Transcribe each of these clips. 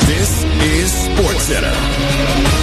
This is SportsCenter.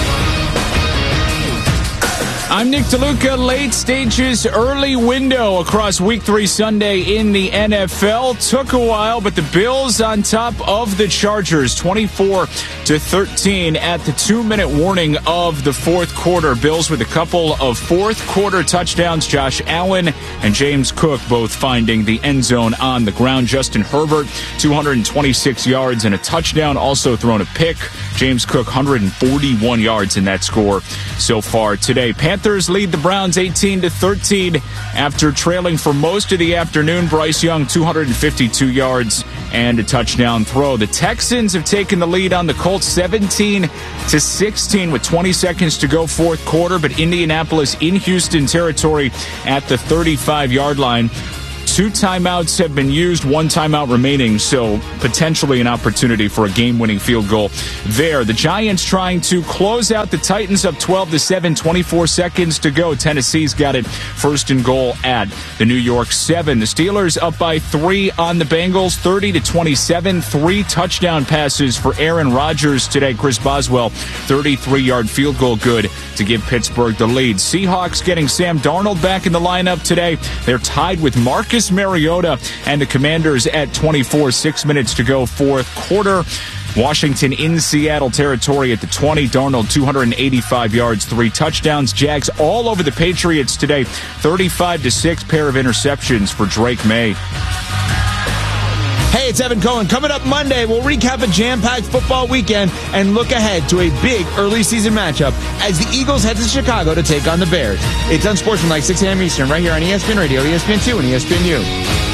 I'm Nick DeLuca. Late stages, early window across Week 3 Sunday in the NFL. Took a while, but the Bills on top of the Chargers, 24-13 at the 2-minute warning of the fourth quarter. Bills with a couple of fourth quarter touchdowns. Josh Allen and James Cook both finding the end zone on the ground. Justin Herbert, 226 yards and a touchdown, also thrown a pick. James Cook, 141 yards in that score so far today. Panthers lead the Browns 18-13 after trailing for most of the afternoon. Bryce Young, 252 yards and a touchdown throw. The Texans have taken the lead on the Colts 17-16 with 20 seconds to go fourth quarter, but Indianapolis in Houston territory at the 35-yard line. 2 timeouts have been used, 1 timeout remaining, so potentially an opportunity for a game-winning field goal there. The Giants trying to close out the Titans up 12-7, 24 seconds to go. Tennessee's got it first and goal at the New York 7. The Steelers up by 3 on the Bengals, 30-27. 3 touchdown passes for Aaron Rodgers today. Chris Boswell, 33-yard field goal good to give Pittsburgh the lead. Seahawks getting Sam Darnold back in the lineup today. They're tied with Marcus Mariota and the Commanders at 24, 6 minutes to go fourth quarter. Washington in Seattle territory at the 20. Darnold, 285 yards, 3 touchdowns. Jags all over the Patriots today, 35-6, pair of interceptions for Drake May. Hey, it's Evan Cohen. Coming up Monday, we'll recap a jam-packed football weekend and look ahead to a big early season matchup as the Eagles head to Chicago to take on the Bears. It's Unsportsmanlike, 6 a.m. Eastern, right here on ESPN Radio, ESPN2, and ESPNU.